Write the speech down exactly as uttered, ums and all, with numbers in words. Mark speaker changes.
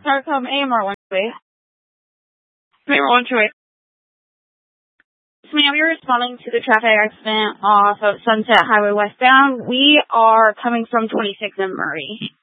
Speaker 1: Starcom A M R one two eight. A M R one two eight. So, ma'am, you're responding to the traffic accident off of Sunset Highway westbound. We are coming from twenty-six and Murray.